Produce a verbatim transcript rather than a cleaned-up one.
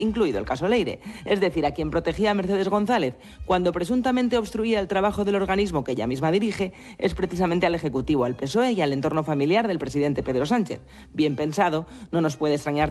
incluido el caso Leire. Es decir, a quien protegía a Mercedes González cuando presuntamente obstruía el trabajo del organismo que ella misma dirige es precisamente al Ejecutivo, al P S O E y al entorno familiar del presidente Pedro Sánchez. Bien pensado, no nos puede extrañar